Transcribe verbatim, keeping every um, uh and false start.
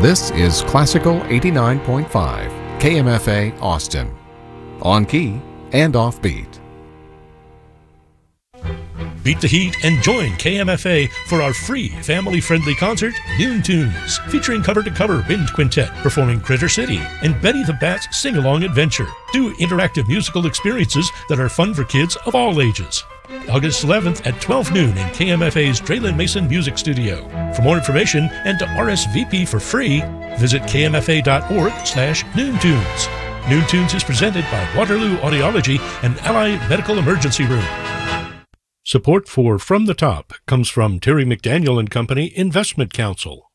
This is Classical eighty-nine point five, K M F A Austin. On key and off beat. Beat the heat and join K M F A for our free family-friendly concert, Noon Tunes, featuring cover-to-cover wind quintet performing Critter City and Betty the Bat's sing-along adventure. Two interactive musical experiences that are fun for kids of all ages. August eleventh at twelve noon in K M F A's Draylen Mason Music Studio. For more information and to R S V P for free, visit k m f a dot org slash noon tunes. Noon Tunes is presented by Waterloo Audiology and Ally Medical Emergency Room. Support for From the Top comes from Terry McDaniel and Company Investment Counsel.